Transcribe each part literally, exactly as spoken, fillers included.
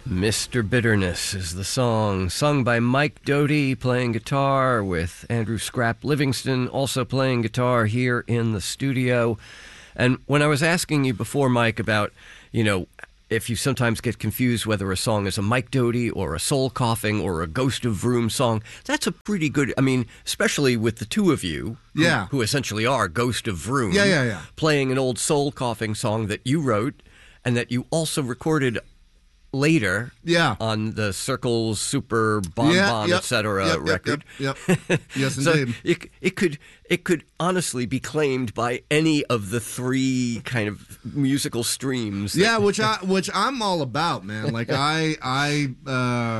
Mister Bitterness is the song, sung by Mike Doughty, playing guitar with Andrew Scrap Livingston, also playing guitar here in the studio. And when I was asking you before, Mike, about, you know, if you sometimes get confused whether a song is a Mike Doughty or a Soul Coughing or a Ghost of Vroom song, that's a pretty good, I mean, especially with the two of you, who, yeah. who essentially are Ghost of Vroom, yeah, yeah, yeah. playing an old Soul Coughing song that you wrote and that you also recorded later yeah. on the Circles Super Bon yeah, Bon, yep, et cetera yep, record. Yep, yep, yep. Yes, so indeed. It, it could it could honestly be claimed by any of the three kind of musical streams. That, yeah, which I which I'm all about, man. Like I I uh,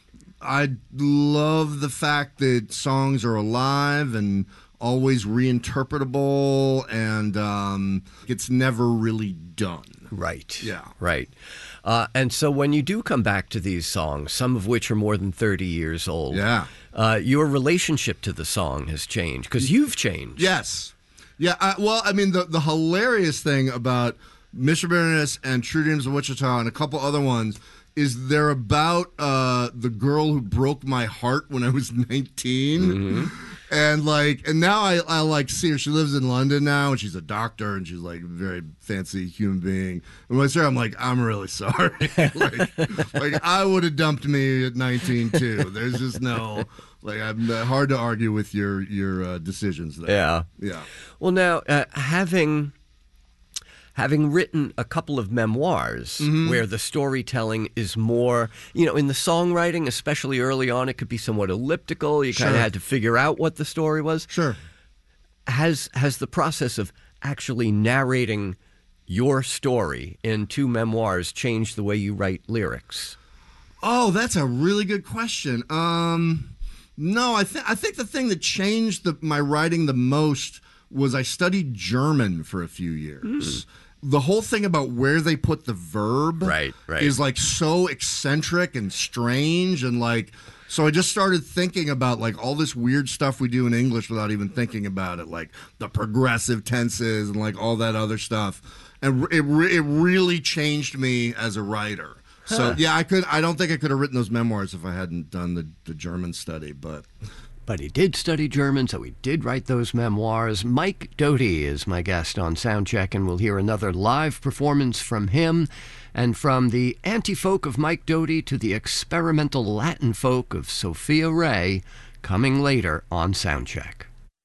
I love the fact that songs are alive and always reinterpretable, and um, it's never really done. Right. Yeah. Right. Uh, and so when you do come back to these songs, some of which are more than thirty years old, yeah, uh, your relationship to the song has changed because you've changed. Yes. Yeah. I, well, I mean, the, the hilarious thing about Mister Bitterness and True Dreams of Wichita and a couple other ones is they're about uh, the girl who broke my heart when I was nineteen. Mm-hmm. And like, and now I, I like see her. She lives in London now, and she's a doctor, and she's like a very fancy human being. And when I see her, I'm like, I'm really sorry. like, like I would have dumped me at nineteen too. There's just no like, I'm uh, hard to argue with your your uh, decisions there. Yeah, yeah. Well, now uh, having. Having written a couple of memoirs mm-hmm. where the storytelling is more, you know, in the songwriting, especially early on, it could be somewhat elliptical. You kind of sure. had to figure out what the story was. Sure. Has has the process of actually narrating your story in two memoirs changed the way you write lyrics? Oh, that's a really good question. Um, no, I think I think the thing that changed the, my writing the most was I studied German for a few years. Mm. The whole thing about where they put the verb right, right. is like so eccentric and strange, and like so I just started thinking about like all this weird stuff we do in English without even thinking about it, like the progressive tenses and like all that other stuff, and it it really changed me as a writer. So huh. yeah, I could I don't think I could have written those memoirs if I hadn't done the, the German study, but. But he did study German, so he did write those memoirs. Mike Doughty is my guest on Soundcheck, and we'll hear another live performance from him. And from the anti-folk of Mike Doughty to the experimental Latin folk of Sophia Ray, coming later on Soundcheck.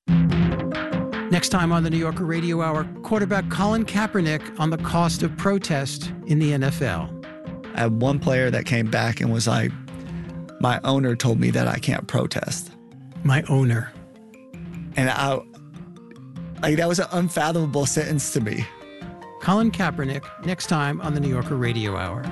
Next time on the New Yorker Radio Hour, quarterback Colin Kaepernick on the cost of protest in the N F L. I had one player that came back and was like, my owner told me that I can't protest. My owner. And I, like, that was an unfathomable sentence to me. Colin Kaepernick, next time on the New Yorker Radio Hour.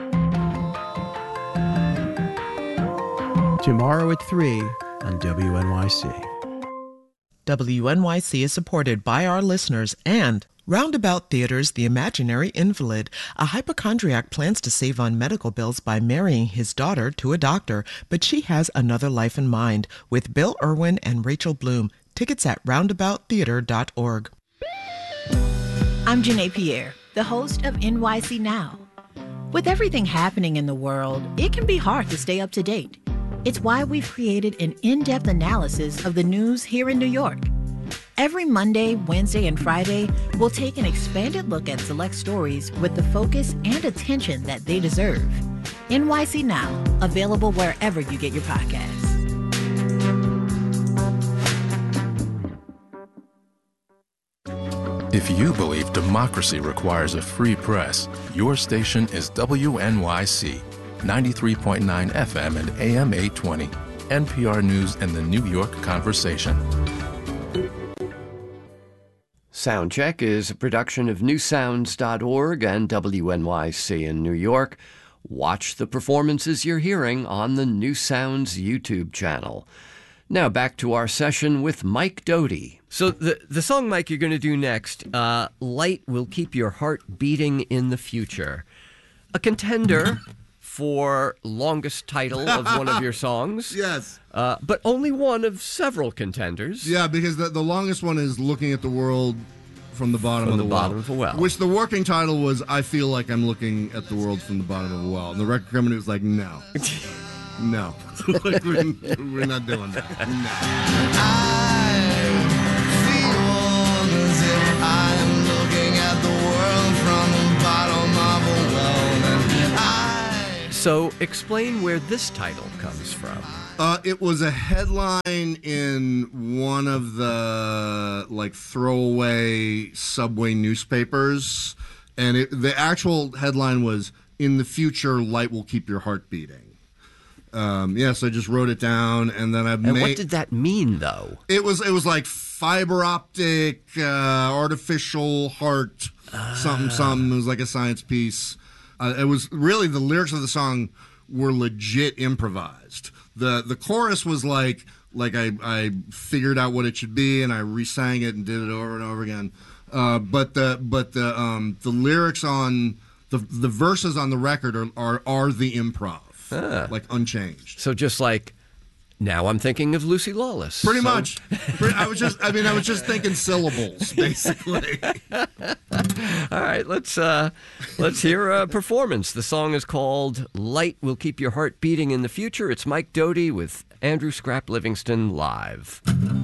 Tomorrow at three on W N Y C. W N Y C is supported by our listeners and Roundabout Theater's The Imaginary Invalid. A hypochondriac plans to save on medical bills by marrying his daughter to a doctor, but she has another life in mind, with Bill Irwin and Rachel Bloom. Tickets at roundabout theater dot org. I'm Janae Pierre, the host of N Y C Now. With everything happening in the world, it can be hard to stay up to date. It's why we've created an in-depth analysis of the news here in New York. Every Monday, Wednesday, and Friday, we'll take an expanded look at select stories with the focus and attention that they deserve. N Y C Now, available wherever you get your podcasts. If you believe democracy requires a free press, your station is W N Y C, ninety-three point nine F M and A M eight twenty, N P R News and the New York Conversation. Soundcheck is a production of new sounds dot org and W N Y C in New York. Watch the performances you're hearing on the New Sounds YouTube channel. Now back to our session with Mike Doughty. So the the song, Mike, you're going to do next, uh, Light Will Keep Your Heart Beating in the Future. A contender for longest title of one of your songs. Yes. Uh, but only one of several contenders. Yeah, because the, the longest one is Looking at the World from the bottom From of the the well. bottom of a well. Which the working title was, I Feel Like I'm Looking at the World from the Bottom of a Well. And the record company was like, no. No. Like, we're, we're not doing that. No. I feel as if I'm looking at the world from the bottom of a well. And I... So explain where this title comes from. Uh, it was a headline in one of the like throwaway subway newspapers, and it, the actual headline was "In the future, light will keep your heart beating." Um, yeah, so I just wrote it down, and then I And made. what did that mean, though? It was it was like fiber optic, uh, artificial heart, something something. It was like a science piece. Uh, it was really the lyrics of the song were legit improvised. The the chorus was like like I, I figured out what it should be and I re-sang it and did it over and over again. Uh, but the but the um, the lyrics on the the verses on the record are are, are the improv, Ah. like unchanged. So just like, now I'm thinking of Lucy Lawless. Pretty So- much. Pretty- I was just I mean I was just thinking syllables basically. All right, let's uh, let's hear a performance. The song is called "Light Will Keep Your Heart Beating in the Future." It's Mike Doughty with Andrew Scrap Livingston live.